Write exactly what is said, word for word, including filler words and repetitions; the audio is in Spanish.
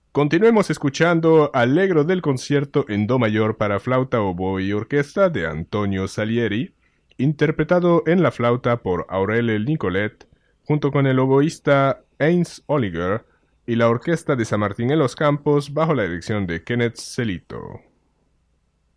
Continuemos escuchando Allegro del concierto en do mayor para flauta, oboe y orquesta de Antonio Salieri, interpretado en la flauta por Aurele Nicolet, junto con el oboísta Heinz Oliger y la orquesta de San Martín en los Campos bajo la dirección de Kenneth Celito.